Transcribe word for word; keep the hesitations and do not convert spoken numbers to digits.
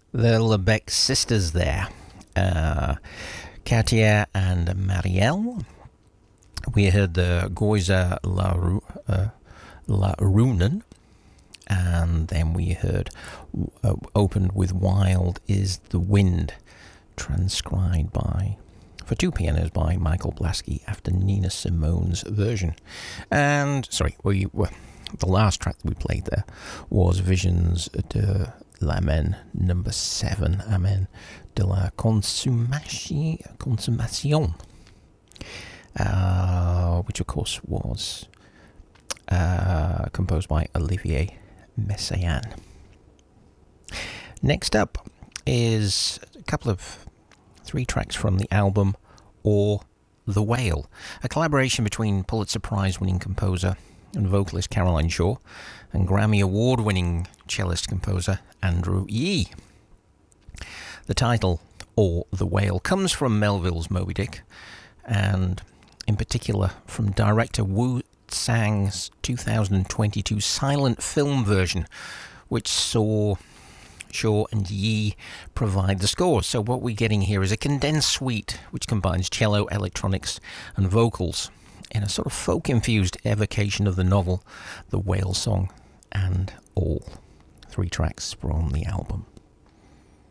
The Lebec sisters there, uh, Katia and Marielle. We heard the Goiza La, Ru- uh, La Runen, and then we heard uh, opened with Wild is the Wind, transcribed by for two pianos by Michael Blasky after Nina Simone's version. And sorry, we were the last track that we played there was Visions de l'Amen number seven, Amen de la Consommation, Consommation, uh, which of course was uh, composed by Olivier Messiaen. Next up is a couple of three tracks from the album Or the Whale, a collaboration between Pulitzer Prize-winning composer and vocalist Caroline Shaw and Grammy Award-winning cellist-composer Andrew Yee. The title, Or the Whale, comes from Melville's Moby Dick, and in particular from director Wu Tsang's two thousand twenty-two silent film version, which saw Shaw and Yee provide the scores. So what we're getting here is a condensed suite which combines cello, electronics and vocals in a sort of folk-infused evocation of the novel The Whale Song, and all three tracks from the album.